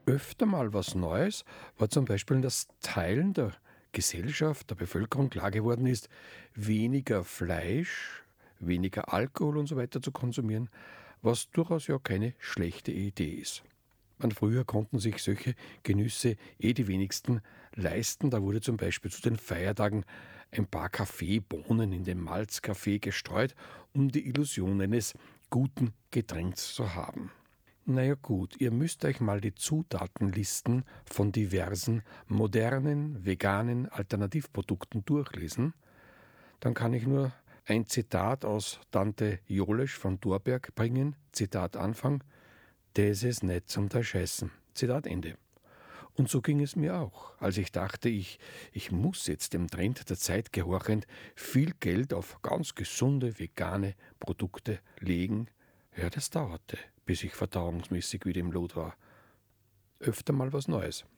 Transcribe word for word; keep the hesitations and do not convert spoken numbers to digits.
Öfter mal was Neues war zum Beispiel, dass Teilen der Gesellschaft, der Bevölkerung klar geworden ist, weniger Fleisch, weniger Alkohol und so weiter zu konsumieren, was durchaus ja keine schlechte Idee ist. Man, früher konnten sich solche Genüsse eh die wenigsten leisten. Da wurde zum Beispiel zu den Feiertagen ein paar Kaffeebohnen in den Malzkaffee gestreut, um die Illusion eines guten Getränks zu haben. Naja gut, ihr müsst euch mal die Zutatenlisten von diversen modernen, veganen Alternativprodukten durchlesen. Dann kann ich nur ein Zitat aus Tante Jolesch von Thorberg bringen. Zitat Anfang: Das ist nicht zum Verscheißen. Zitat Ende. Und so ging es mir auch, als ich dachte, ich, ich muss jetzt dem Trend der Zeit gehorchend viel Geld auf ganz gesunde, vegane Produkte legen. Ja, das dauerte, bis ich verdauungsmäßig wieder im Lot war. Öfter mal was Neues.